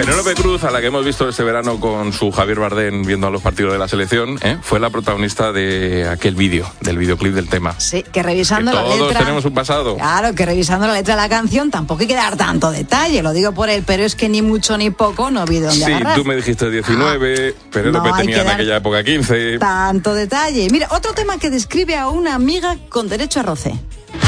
Penélope Cruz, a la que hemos visto este verano con su Javier Bardem viendo a los partidos de la selección, fue la protagonista de aquel vídeo, del videoclip del tema. Sí, que revisando que la letra... Todos tenemos un pasado. Claro, que revisando la letra de la canción tampoco hay que dar tanto detalle, lo digo por él, pero es que ni mucho ni poco no vi dónde agarrar. Sí, tú me dijiste 19, Penélope tenía en aquella época 15. Tanto detalle. Mira, otro tema que describe a una amiga con derecho a roce.